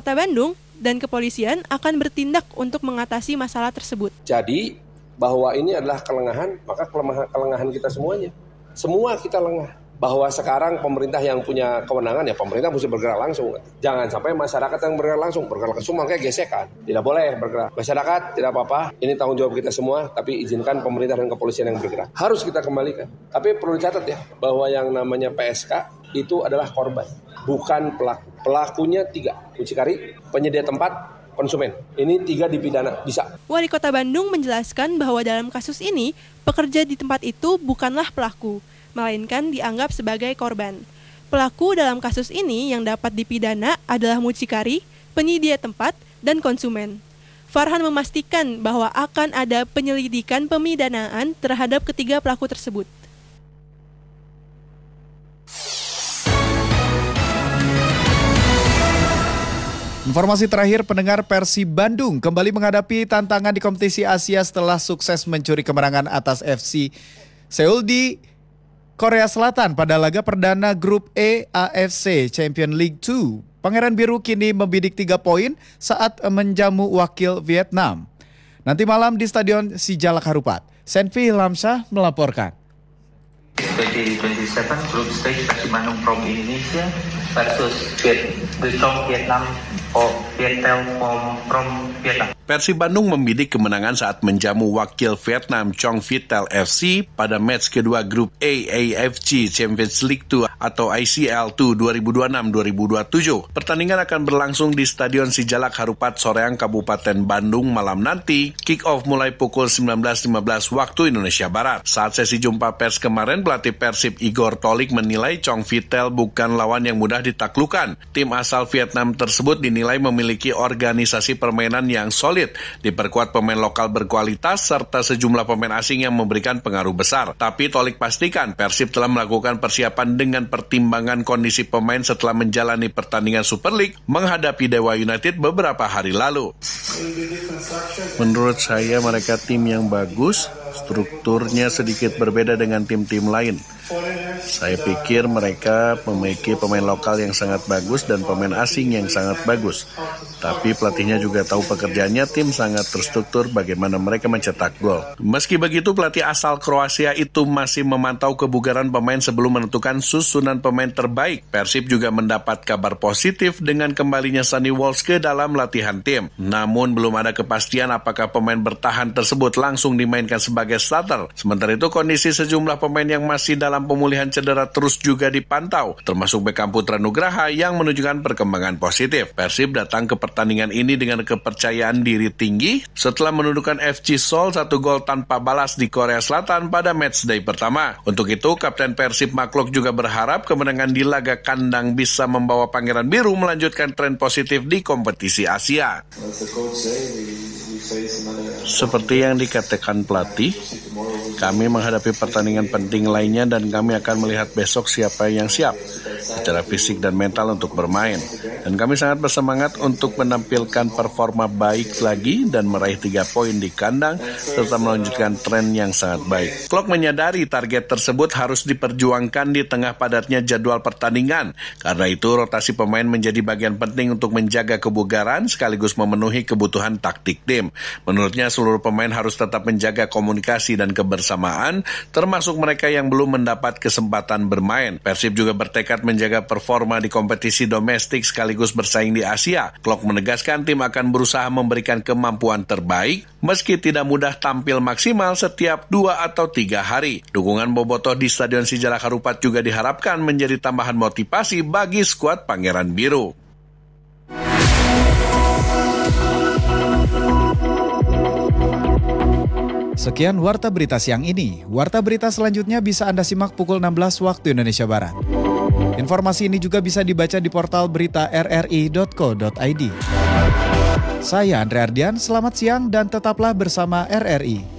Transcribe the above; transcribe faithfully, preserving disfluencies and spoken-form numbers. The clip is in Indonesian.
Kota Bandung dan kepolisian akan bertindak untuk mengatasi masalah tersebut. Jadi bahwa ini adalah kelengahan, maka kelemahan, kelengahan kita semuanya. Semua kita lengah. Bahwa sekarang pemerintah yang punya kewenangan, ya pemerintah mesti bergerak langsung. Jangan sampai masyarakat yang bergerak langsung, bergerak langsung makanya gesekan. Tidak boleh bergerak. Masyarakat tidak apa-apa, ini tanggung jawab kita semua, tapi izinkan pemerintah dan kepolisian yang bergerak. Harus kita kembalikan. Tapi perlu dicatat ya, bahwa yang namanya P S K itu adalah korban, bukan pelaku. Pelakunya tiga, mucikari, penyedia tempat, konsumen. Ini tiga dipidana, bisa. Wali Kota Bandung menjelaskan bahwa dalam kasus ini, pekerja di tempat itu bukanlah pelaku, melainkan dianggap sebagai korban. Pelaku dalam kasus ini yang dapat dipidana adalah mucikari, penyedia tempat, dan konsumen. Farhan memastikan bahwa akan ada penyelidikan pemidanaan terhadap ketiga pelaku tersebut. Informasi terakhir, pendengar, Persib Bandung kembali menghadapi tantangan di kompetisi Asia setelah sukses mencuri kemenangan atas F C Seoul di Korea Selatan pada laga perdana Grup E A F C Champions League dua. Pangeran Biru kini membidik tiga poin saat menjamu wakil Vietnam. Nanti malam di Stadion Sijalak Harupat. Senfi Lamsyah melaporkan. dua ribu dua puluh tujuh Group Stage Persib Bandung from Indonesia versus Viet, Vietnam or Viettel from, from Vietnam. Persib Bandung membidik kemenangan saat menjamu wakil Vietnam Chong Viettel F C pada match kedua grup A A F C Champions League dua atau I C L dua dua ribu dua puluh enam dua ribu dua puluh tujuh. Pertandingan akan berlangsung di Stadion Sijalak Harupat Soreang, Kabupaten Bandung malam nanti. Kick-off mulai pukul sembilan belas lima belas waktu Indonesia Barat. Saat sesi jumpa pers kemarin, pelatih Persib Igor Tolik menilai Chong Viettel bukan lawan yang mudah ditaklukkan. Tim asal Vietnam tersebut dinilai memiliki organisasi permainan yang solid, diperkuat pemain lokal berkualitas serta sejumlah pemain asing yang memberikan pengaruh besar. Tapi Tolik pastikan Persib telah melakukan persiapan dengan pertimbangan kondisi pemain setelah menjalani pertandingan Super League menghadapi Dewa United beberapa hari lalu. Menurut saya mereka tim yang bagus, strukturnya sedikit berbeda dengan tim-tim lain. Saya pikir mereka memiliki pemain lokal yang sangat bagus dan pemain asing yang sangat bagus. Tapi pelatihnya juga tahu pekerjaannya, tim sangat terstruktur bagaimana mereka mencetak gol. Meski begitu, pelatih asal Kroasia itu masih memantau kebugaran pemain sebelum menentukan susunan pemain terbaik. Persib juga mendapat kabar positif dengan kembalinya Sonny Walsh ke dalam latihan tim. Namun belum ada kepastian apakah pemain bertahan tersebut langsung dimainkan sebagai starter. Sementara itu kondisi sejumlah pemain yang masih dalam pemulihan cedera terus juga dipantau, termasuk Beckham Putra Nugraha yang menunjukkan perkembangan positif. Persib datang ke pertandingan ini dengan kepercayaan diri tinggi setelah menundukkan F C Seoul satu gol tanpa balas di Korea Selatan pada matchday pertama. Untuk itu, Kapten Persib Maklok juga berharap kemenangan di laga kandang bisa membawa Pangeran Biru melanjutkan tren positif di kompetisi Asia. Seperti yang dikatakan pelatih, kami menghadapi pertandingan penting lainnya dan kami akan melihat besok siapa yang siap secara fisik dan mental untuk bermain. Dan kami sangat bersemangat untuk menampilkan performa baik lagi dan meraih tiga poin di kandang serta melanjutkan tren yang sangat baik. Klok menyadari target tersebut harus diperjuangkan di tengah padatnya jadwal pertandingan. Karena itu rotasi pemain menjadi bagian penting untuk menjaga kebugaran sekaligus memenuhi kebutuhan taktik tim. Menurutnya seluruh pemain harus tetap menjaga komunikasi dan kebersamaan, termasuk mereka yang belum mendapat kesempatan bermain. Persib juga bertekad menjaga performa di kompetisi domestik sekaligus bersaing di Asia. Klok menegaskan tim akan berusaha memberikan kemampuan terbaik, meski tidak mudah tampil maksimal setiap dua atau tiga hari. Dukungan bobotoh di Stadion Sijalak Harupat juga diharapkan menjadi tambahan motivasi bagi skuad Pangeran Biru. Sekian Warta Berita siang ini. Warta Berita selanjutnya bisa Anda simak pukul enam belas waktu Indonesia Barat. Informasi ini juga bisa dibaca di portal berita r r i dot co dot i d. Saya Andre Ardian, selamat siang dan tetaplah bersama R R I.